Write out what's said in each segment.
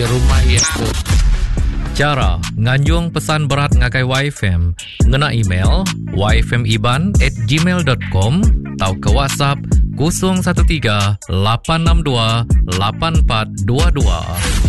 rumah itu. Cara nganjung pesan berat ngagai YFM ngena email yfmiban@gmail.com atau ke WhatsApp 013 862 8422.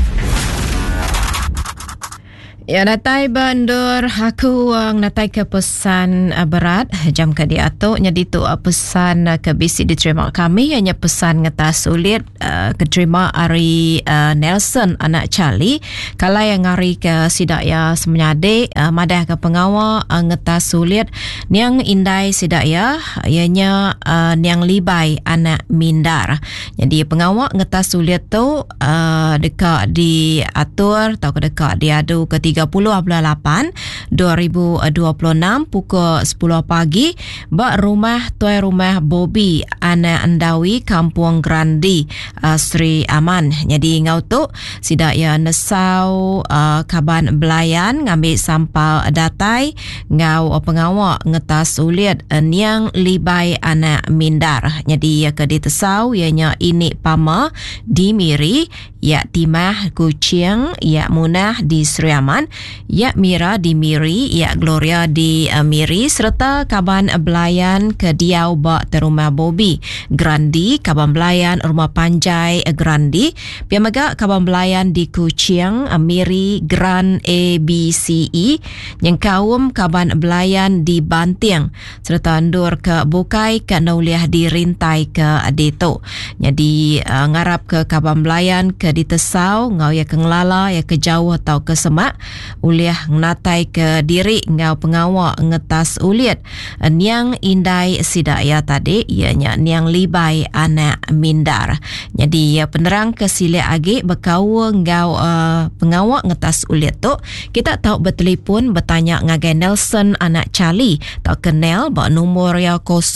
Ya, natai bandur aku natai ke pesan berat jam ke diatuk jadi tu pesan ke bisi diterima kami hanya pesan ngetas sulit keterima Ari Nelson anak Charlie kalau yang ngari ke sidaya semenyade madah ke pengawal ngetas sulit niang indai sidaya ianya niang libai anak mindar jadi pengawal ngetas sulit tu dekat diatur atau dekat diadu ke 30/8/2026 pukul 10 pagi bak rumah tuai rumah Bobby Ana Andawi Kampung Grandi Sri Aman. Jadi ngau tu sidak ya nesau kaban belayan ngambil sampau datai ngau pengawak ngetas ulit niang libai anak mindar. Jadi ya ke ditesau ianya ini pama di Miri ya Timah Kucing ya Munah di Sri Aman ya Mira di Miri, ya Gloria di Miri serta kaban belayan ke Diau bak terumah Bobby Grandi, kaban belayan rumah Panjai Grandi, piamaga kaban belayan di Kuching Miri Grand ABCE, yang kaum kaban belayan di Bantiang serta andur ke Bukai ke Nauliah di Rintai ke Deto. Jadi ngarap ke kaban belayan ke ditesau ngau ya ke ngelala ya ke jauh atau ke semak uliah natai ke diri ngau pengawak ngetas uliat niang indai sidaya tadi ianya niang libai anak mindar. Jadi ya penerang ke sile agi berkawa ngau pengawak ngetas uliat tu kita tahu bertelefon bertanya ngagai Nelson anak Charlie tak kenal bak nombor ya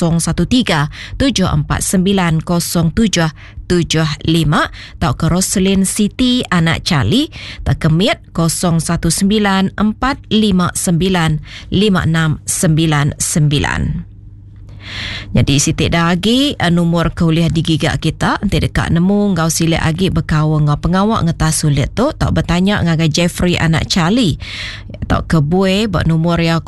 013-749-0775 tak ke Roslyn City anak Charlie tak kemit 0194595699. Jadi sitik dah lagi nomor kuliah di gigak kita nanti dekat nemu ngau silik lagi berkawa ngau pengawak ngetas sulit tu tak bertanya ngagai Jeffrey anak Charlie tak ke buai buat nomor ya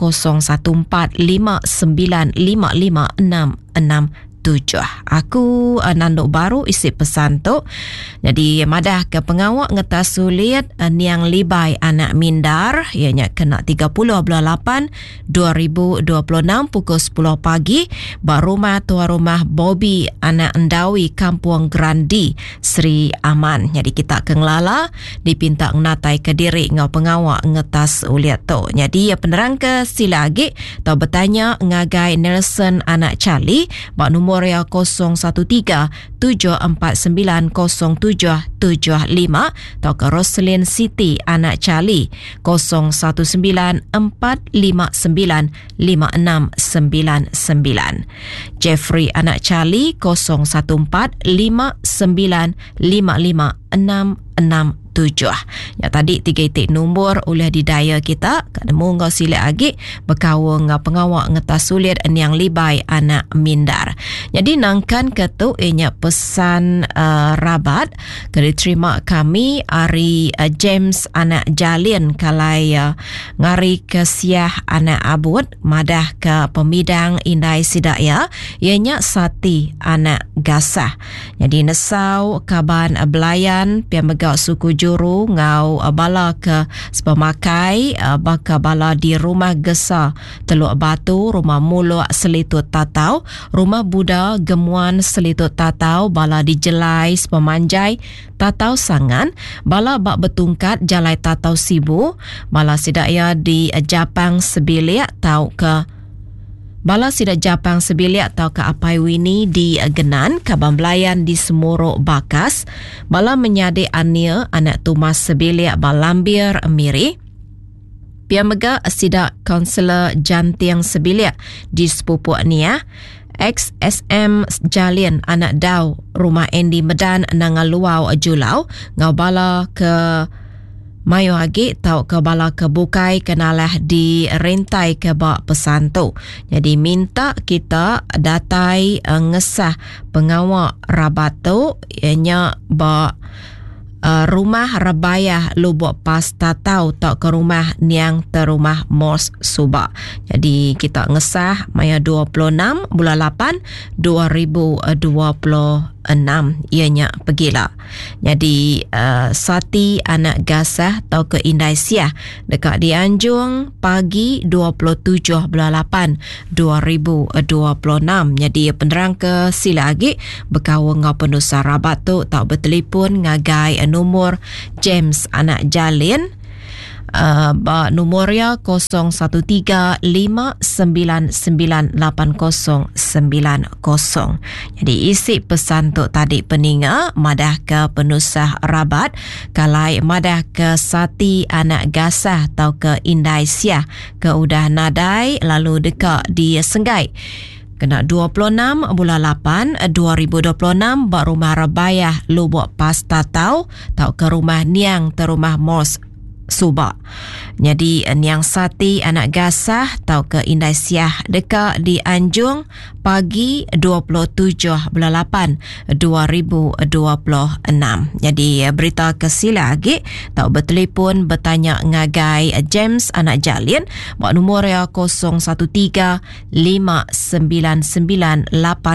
0145955667. Aku nanduk baru isi pesan tu. Jadi madah ke pengawak ngetas sulit niang libai anak mindar ianya kena 30/8/2026 pukul 10 pagi bak rumah tua rumah Bobby anak Endawi Kampung Grandi Sri Aman. Jadi kita kengelala dipinta natai ke diri ngau pengawak ngetas uliat tu. Jadi ya penerang ke sila lagi tau bertanya ngagai Nelson anak Charlie bak nomor ya 0113-749-0775 atau ke Roslyn City anak Charlie 0145595699. Jeffrey anak Charlie 0145955667. Ya tadi 3 titik nombor oleh didaya kita kada mu ngau sila lagi berkawa ngau pengawak ngetas sulit yang libai anak mindar. Jadi nangkan ketu ianya pesan rabat ke diterima kami Ari James anak Jalin kalai ngari ke siah anak abud madah ke pemidang indai sidaya ianya Sati anak Gasah. Jadi nesau kaban belayan piamegau suku juru ngau bala ke sepemakai baka bala di rumah Gesa Teluk Batu, rumah Muluk Selitut Tatau, rumah Buddha Gemuan Selitut Tatau, bala di Jelai Sepemanjai Tatau Sangan, bala bak betungkat Jalai Tatau Sibu, bala sidaya di Japang Sebilik tau ke bala sidak Japang Sebilik atau ke Apai Wini di Genan, Kaban Belayan di Semuruk Bakas, bala menyade Ania anak Tumas Sebilik Balambir Miri, piamega sidak Kaunselor Jantiang Sebilik di Sepupuk Nia, XSM Jalin anak Dau rumah Andy Medan Nangaluau Julau, ngau bala ke Mayo agi tau ke bala ke Bukai kenalah di Rentai ke bak pesan tu. Jadi minta kita datai ngesah pengawak rabat tu ianya bak Rumah Rabayah Lubuk Pasta Tau tak ke rumah Niang terumah Mos Subak. Jadi kita ngesah maya 26 bulan 8 2026 ianya pergilah. Jadi Sati anak gasah tau ke Indonesia dekat di Anjung pagi 27 bulan 8 2026. Jadi penerang ke sila lagi berkawan dengan penusa Rabat tu tak bertelefon ngagai nomor James anak Jalin nomornya 0135998090. Jadi isi pesan tu tadi peninga madah ke penusah Rabat kalai madah ke Sati anak gasah atau ke Indonesia ke udah nadai lalu dekat di Senggai kena 26 bulan 8 2026 bak rumah Rabayah Lubuk Pasta Tau ke rumah Niang terumah Mos Subak. Jadi Niang Sati anak gasah tau ke Indonesia dekat di Anjung pagi 27 bulan 8 2026. Jadi berita ke sila lagi tau bertelefon bertanya ngagai James anak Jalin buat nomor 0135998090.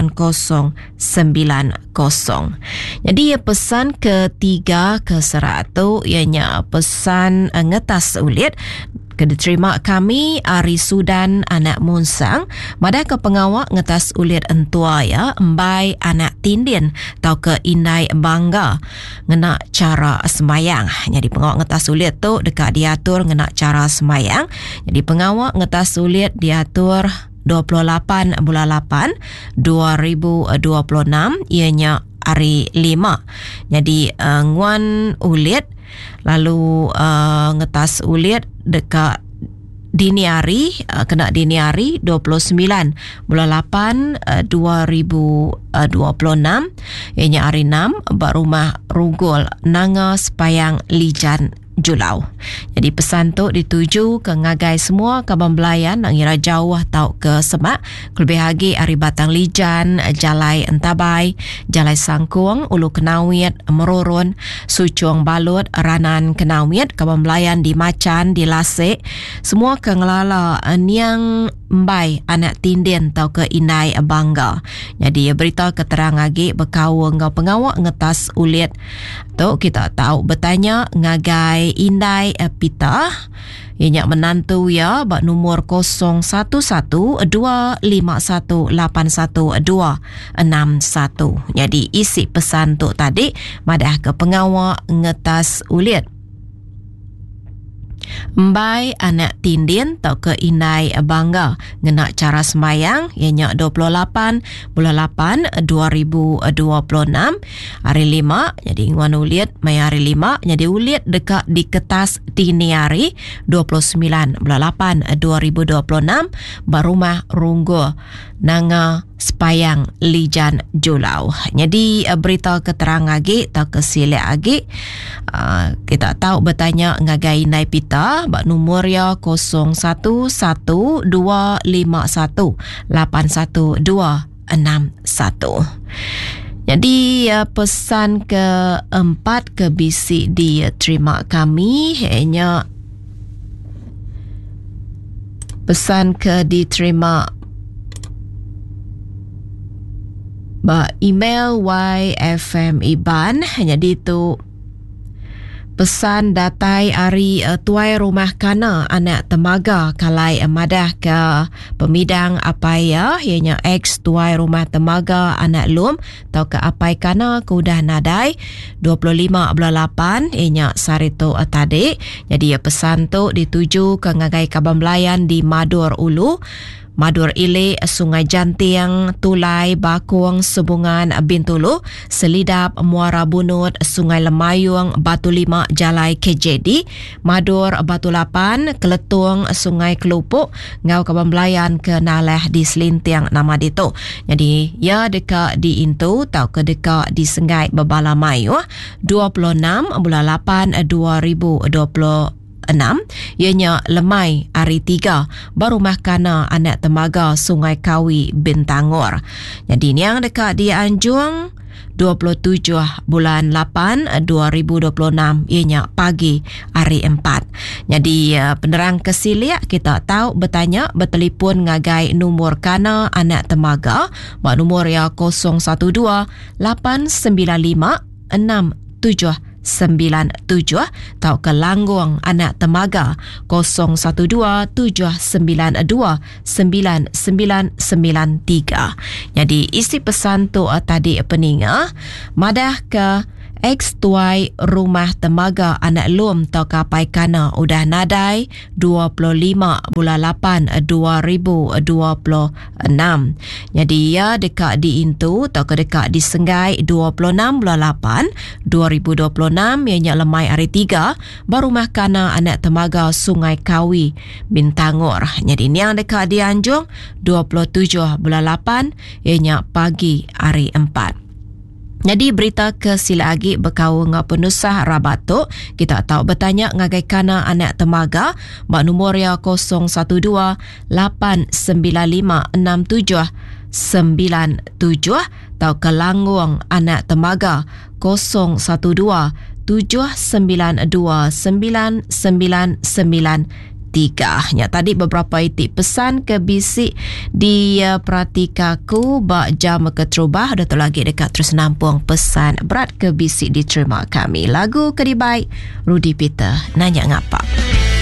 Jadi pesan ketiga ke seratu ianya pesan ngetas ulit diterima kami Ari Sudan anak Munsang madah ke pengawak ngetas ulit entua ya embai anak Tindin tau ke Indai Bangga ngena cara semayang. Jadi pengawak ngetas ulit tu dekat diatur ngena cara semayang. Jadi pengawak ngetas ulit diatur 28 bulan 8 2026 ianya hari 5. Jadi nguan ulit lalu ngetas ulit dekat dini hari kena dini hari 29 bulan 8 2026 ianya hari 6 bak rumah Rugul Nanga Sepayang Lijan Julau. Jadi pesan tu dituju ke ngagai semua kaban belayan nak ngira jauh tau ke Semak kelebih lagi Ari Batang Lijan, Jalai Entabai, Jalai Sangkung, Ulu Kenawit, Merurun, Sucuang Balut, Ranan Kenawit, kaban belayan di Macan, di Lasik, semua ke ngelala Niang Mbai anak Tindin tau ke Indai Bangga. Jadi berita keterang lagi berkawan ngau pengawak ngetas ulit tu kita tahu bertanya ngagai Indai Pita ianya menantu ya bak nomor 0112518161. Jadi isi pesan tu tadi madah ke pengawak ngetas ulit Mbai anak Tindin tau ke Indai Bangga ngena cara semayang ianya 28 bulan 8 2026 hari 5. Jadi nguan ulit mai hari 5 jadi ulit dekat di kertas dini hari 29 bulan 8 2026 barumah Runggo Nanga Sepayang Lijan Julau. Jadi berita keterang lagi tau ke silek lagi kita tahu bertanya ngagai Indai Pita bak nomor ya 0112518161. Jadi pesan keempat ke bisi diterima kami hanya pesan ke diterima email YFM Iban. Jadi itu pesan datai ari tuai rumah kana anak temaga kalai madah ke pemidang apaya ianya ex tuai rumah temaga anak lum tau ke apai kana kudah nadai 25 bulan 8 ianya sarito tadi. Jadi pesan tu dituju ke ngagai kaban belayan di Madur Ulu, Madur Ile, Sungai Jantiang, Tulai, Bakung, Sebungan, Bintulu, Selidap, Muara Bunut, Sungai Lemayung, Batu Lima, Jalai KJD, Madur, Batu Lapan, Keletung, Sungai Kelupuk, Ngau kaban belayan ke Naleh di Selintiang nama ditu. Jadi ya dekat di Intu tau ke dekat di Senggai Bebala Mayu 26 bulan 8 2026 ianya lemai hari 3 baru mahkana anak temaga Sungai Kawi Bintangor. Jadi ni yang dekat di Anjung 27 bulan 8 2026 ianya pagi hari 4. Jadi penerang kesiliak kita tahu bertanya bertelefon ngagai nombor kana anak temaga mak nombor ya 012 895 6797 atau ke Langguang anak temaga 0127929993. Jadi isi pesan tu tadi peninga madah ke X-tuai rumah temaga anak lum tau kapai kana udah nadai 25 bulan 8 2026. Jadi ya dekat di Intu tau ke dekat di Senggai 26 bulan 8 2026 ianya lemai hari 3 baru rumah kana anak temaga Sungai Kawi Bintangor. Jadi ni yang dekat di Anjung 27 bulan 8 ianya pagi hari 4. Jadi berita ke sila lagi berkau dengan penusah Rabatok. Kita tahu bertanya ngagai kana anak temaga mak nombor ya 0128956797 atau ke Langguang anak temaga 0127929993. Tadi beberapa itik pesan ke bisik di Pratikaku bak jam keterubah dah tu lagi dekat terus nampung pesan berat ke bisik diterima kami. Lagu kedibai Rudy Peter nanya ngapa.